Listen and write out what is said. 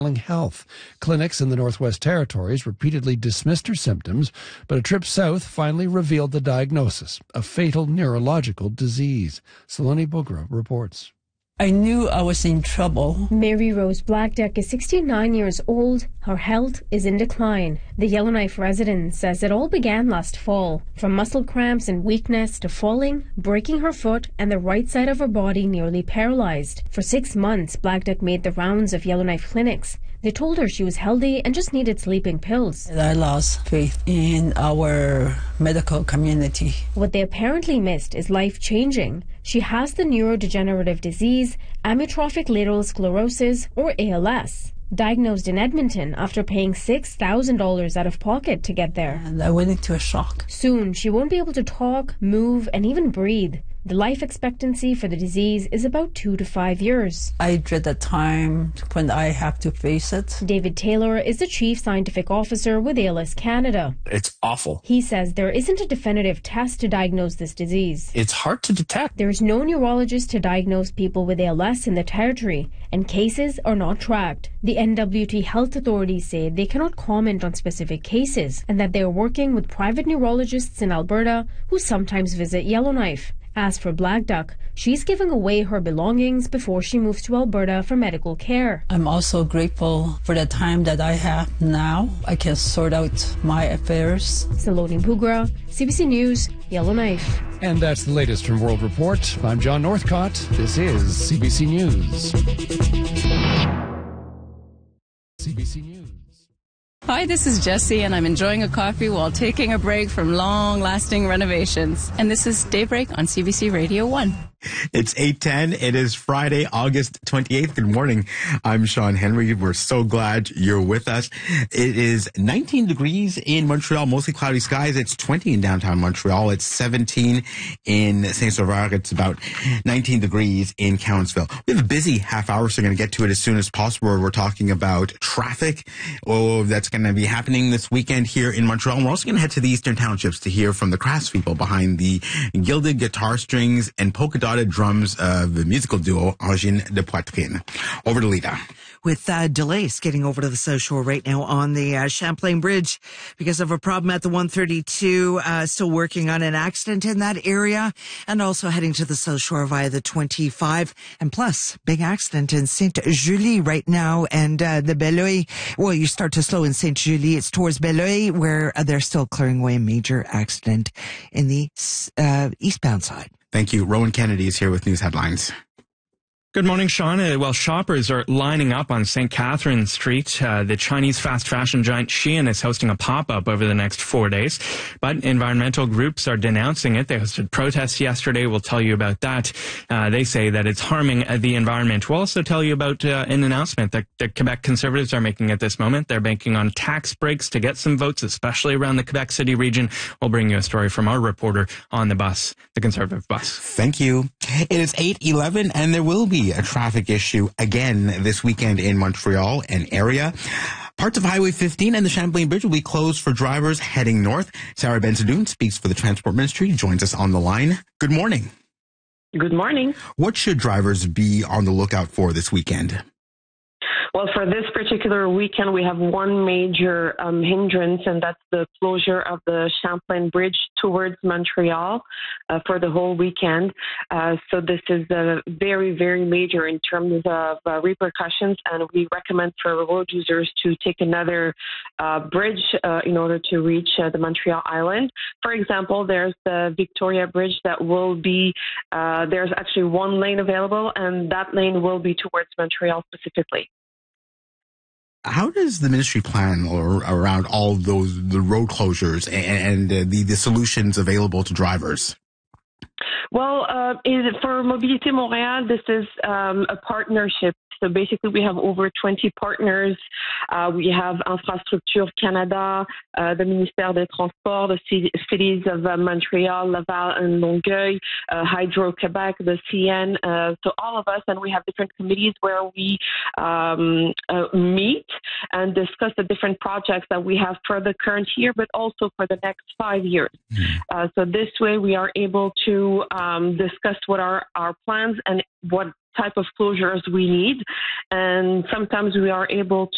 health. Clinics in the Northwest Territories repeatedly dismissed her symptoms, but a trip south finally revealed the diagnosis, a fatal neurological disease. Saloni Bogra reports. I knew I was in trouble. Mary Rose Blackduck is 69 years old. Her health is in decline. The Yellowknife resident says it all began last fall. From muscle cramps and weakness to falling, breaking her foot, and the right side of her body nearly paralyzed. For 6 months, Blackduck made the rounds of Yellowknife clinics. They told her she was healthy and just needed sleeping pills. I lost faith in our medical community. What they apparently missed is life-changing. She has the neurodegenerative disease, amyotrophic lateral sclerosis, or ALS. Diagnosed in Edmonton after paying $6,000 out of pocket to get there. And I went into a shock. Soon, she won't be able to talk, move, and even breathe. The life expectancy for the disease is about 2 to 5 years. I dread the time when I have to face it. David Taylor is the Chief Scientific Officer with ALS Canada. It's awful. He says there isn't a definitive test to diagnose this disease. It's hard to detect. There's no neurologist to diagnose people with ALS in the territory, and cases are not tracked. The NWT health authorities say they cannot comment on specific cases and that they are working with private neurologists in Alberta who sometimes visit Yellowknife. As for Blackduck, she's giving away her belongings before she moves to Alberta for medical care. I'm also grateful for the time that I have now. I can sort out my affairs. Saloni Bogra, CBC News, Yellowknife. And that's the latest from World Report. I'm John Northcott. This is CBC News. CBC News. Hi, this is Jessie, and I'm enjoying a coffee while taking a break from long-lasting renovations. And this is Daybreak on CBC Radio 1. It's 8:10. It is Friday, August 28th. Good morning. I'm Sean Henry. We're so glad you're with us. It is 19 degrees in Montreal, mostly cloudy skies. It's 20 in downtown Montreal. It's 17 in Saint-Sauveur. It's about 19 degrees in Cowansville. We have a busy half hour, so we're going to get to it as soon as possible. We're talking about traffic. Oh, that's going to be happening this weekend here in Montreal. And we're also going to head to the Eastern Townships to hear from the crafts people behind the gilded guitar strings and polka dotted drums of the musical duo Angine de Poitrine. Over to Lita. With delays getting over to the South Shore right now on the Champlain Bridge because of a problem at the 132, still working on an accident in that area, and also heading to the South Shore via the 25, and plus big accident in Sainte-Julie right now, and the Beloeil, well, you start to slow in Sainte-Julie, it's towards Beloeil where they're still clearing away a major accident in the eastbound side. Thank you. Rowan Kennedy is here with news headlines. Good morning, Sean. Well, shoppers are lining up on St. Catherine Street. The Chinese fast fashion giant Shein is hosting a pop-up over the next 4 days, but environmental groups are denouncing it. They hosted protests yesterday. We'll tell you about that. They say that it's harming the environment. We'll also tell you about an announcement that the Quebec Conservatives are making at this moment. They're banking on tax breaks to get some votes, especially around the Quebec City region. We'll bring you a story from our reporter on the bus, the Conservative bus. Thank you. It is 8:11, and there will be a traffic issue again this weekend in Montreal and area. Parts of Highway 15 and the Champlain Bridge will be closed for drivers heading north. Sarah Bensadoun speaks for the Transport Ministry, joins us on the line. Good morning. Good morning. What should drivers be on the lookout for this weekend? Well, for this particular weekend, we have one major hindrance, and that's the closure of the Champlain Bridge towards Montreal for the whole weekend. So this is very, very major in terms of repercussions, and we recommend for road users to take another bridge in order to reach the Montreal Island. For example, there's the Victoria Bridge that will be, there's actually one lane available, and that lane will be towards Montreal specifically. How does the ministry plan around all those, the road closures and the solutions available to drivers? Well, for Mobilité Montréal, this is a partnership. So basically, we have over 20 partners. We have Infrastructure Canada, the Ministère des Transports, the cities of Montreal, Laval, and Longueuil, Hydro-Québec, the CN. So all of us, and we have different committees where we meet and discuss the different projects that we have for the current year, but also for the next 5 years. So this way, we are able to discuss what are our plans and what type of closures we need, and sometimes we are able